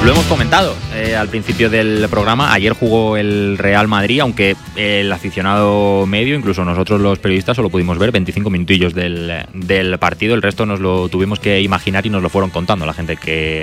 Lo hemos comentado al principio del programa. Ayer jugó el Real Madrid, aunque el aficionado medio, incluso nosotros los periodistas, solo pudimos ver 25 minutillos del partido. El resto nos lo tuvimos que imaginar y nos lo fueron contando la gente que